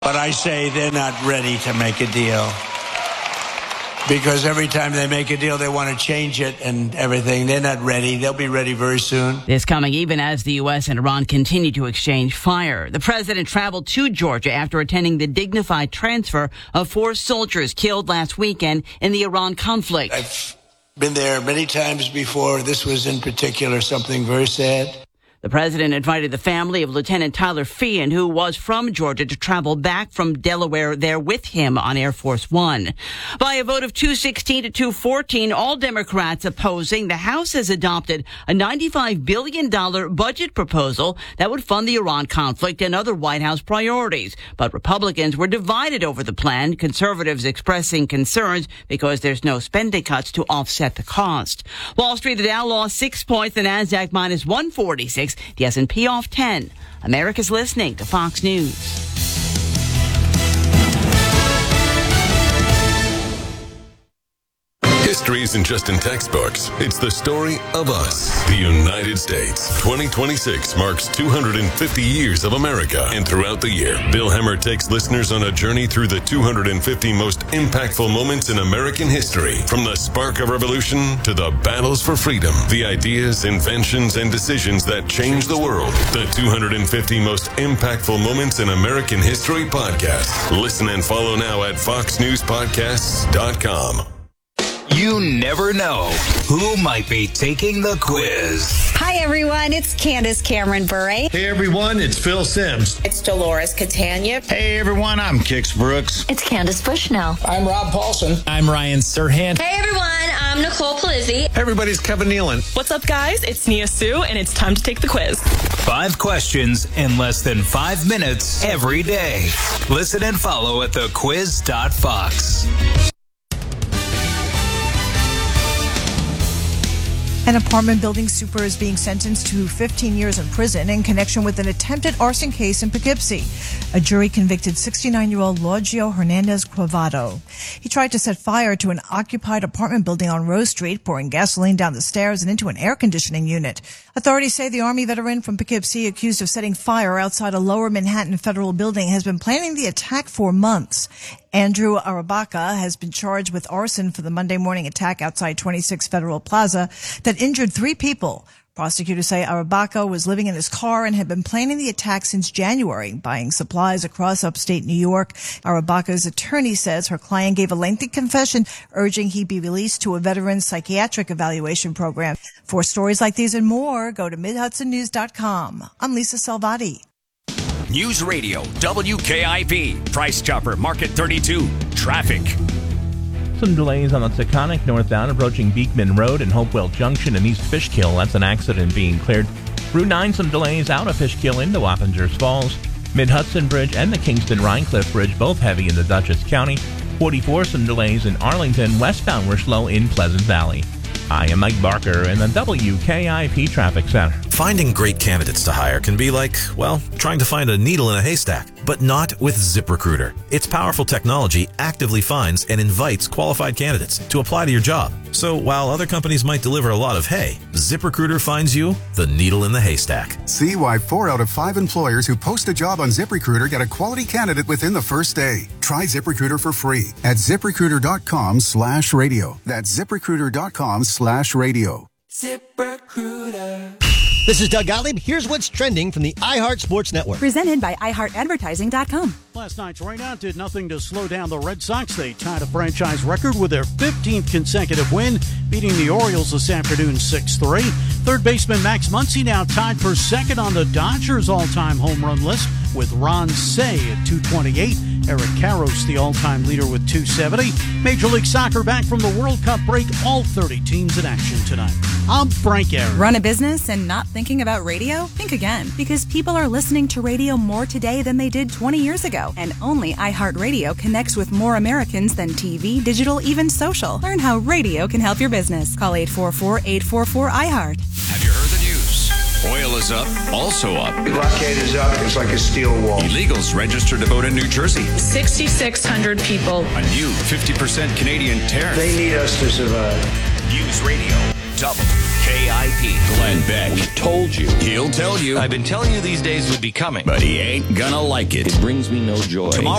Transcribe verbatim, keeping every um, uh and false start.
But I say they're not ready to make a deal. Because every time they make a deal, they want to change it and everything. They're not ready. They'll be ready very soon. This coming even as the U S and Iran continue to exchange fire. The president traveled to Georgia after attending the dignified transfer of four soldiers killed last weekend in the Iran conflict. I've been there many times before. This was in particular something very sad. The president invited the family of Lieutenant Tyler Feehan, who was from Georgia, to travel back from Delaware there with him on Air Force One. By a vote of two sixteen to two fourteen, all Democrats opposing, the House has adopted a ninety-five billion dollars budget proposal that would fund the Iran conflict and other White House priorities. But Republicans were divided over the plan, conservatives expressing concerns because there's no spending cuts to offset the cost. Wall Street, the Dow lost six points, the Nasdaq minus one forty-six. The S and P off ten. America's listening to Fox News. History isn't just in textbooks. It's the story of us, the United States. twenty twenty-six marks two hundred fifty years of America. And throughout the year, Bill Hemmer takes listeners on a journey through the two hundred fifty most impactful moments in American history. From the spark of revolution to the battles for freedom, the ideas, inventions, and decisions that changed the world. The two hundred fifty most impactful moments in American history podcast. Listen and follow now at fox news podcasts dot com. You never know who might be taking the quiz. Hi, everyone. It's Candace Cameron Bure. Hey, everyone. It's Phil Sims. It's Dolores Catania. Hey, everyone. I'm Kix Brooks. It's Candace Bushnell. I'm Rob Paulson. I'm Ryan Serhant. Hey, everyone. I'm Nicole Palizzi. Hey, everybody. It's Kevin Nealon. What's up, guys? It's Nia Sue, and it's time to take the quiz. Five questions in less than five minutes every day. Listen and follow at the quiz dot fox. An apartment building super is being sentenced to fifteen years in prison in connection with an attempted arson case in Poughkeepsie. A jury convicted sixty-nine-year-old Logio Hernandez Quavado. He tried to set fire to an occupied apartment building on Rose Street, pouring gasoline down the stairs and into an air conditioning unit. Authorities say the Army veteran from Poughkeepsie, accused of setting fire outside a lower Manhattan federal building, has been planning the attack for months. Andrew Arabaca has been charged with arson for the Monday morning attack outside twenty-six Federal Plaza that injured three people. Prosecutors say Arabaca was living in his car and had been planning the attack since January, buying supplies across upstate New York. Arabaca's attorney says her client gave a lengthy confession urging he be released to a veteran's psychiatric evaluation program. For stories like these and more, go to mid hudson news dot com. I'm Lisa Salvati. News Radio, W K I P, Price Chopper, Market thirty-two, traffic. Some delays on the Taconic northbound approaching Beekman Road and Hopewell Junction in East Fishkill. That's an accident being cleared. Route nine, some delays out of Fishkill into Wappingers Falls. Mid-Hudson Bridge and the Kingston-Rhinecliff Bridge, both heavy in the Dutchess County. forty-four, some delays in Arlington. Westbound, we're slow in Pleasant Valley. I am Mike Barker in the W K I P Traffic Center. Finding great candidates to hire can be like, well, trying to find a needle in a haystack, but not with ZipRecruiter. Its powerful technology actively finds and invites qualified candidates to apply to your job. So while other companies might deliver a lot of hay, ZipRecruiter finds you the needle in the haystack. See why four out of five employers who post a job on ZipRecruiter get a quality candidate within the first day. Try ZipRecruiter for free at ZipRecruiter.com slash radio. That's ZipRecruiter.com slash radio. ZipRecruiter. This is Doug Gottlieb. Here's what's trending from the iHeart Sports Network. Presented by i heart advertising dot com. Last night's rainout did nothing to slow down the Red Sox. They tied a franchise record with their fifteenth consecutive win, beating the Orioles this afternoon six three. Third baseman Max Muncy now tied for second on the Dodgers' all-time home run list with Ron Cey at two twenty-eight. Eric Karros, the all-time leader, with two seventy. Major League Soccer back from the World Cup break. All thirty teams in action tonight. I'm Frank Aaron. Run a business and not thinking about radio? Think again, because people are listening to radio more today than they did twenty years ago. And only iHeartRadio connects with more Americans than T V, digital, even social. Learn how radio can help your business. Call eight four four, eight four four, I heart. Have you heard the news? Oil is up, also up. The blockade is up. It's like a steel wall. Illegals registered to vote in New Jersey. six thousand six hundred people. A new fifty percent Canadian tariff. They need us to survive. News Radio, W K I P. Glenn Beck. We told you. He'll tell you. I've been telling you these days would be coming. But he ain't gonna like it. It brings me no joy. Tomorrow.